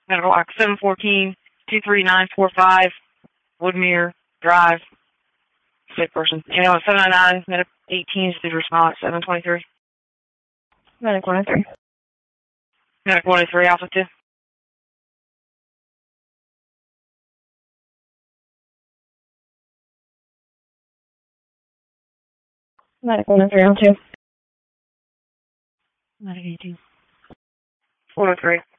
Medical Lock 714-23945, Woodmere Drive. Sick person. 799, Medic 18 is the response, 723. Medic 103. Medic 103, Alpha 2. Medic 103 on 2. Medic 18. 403.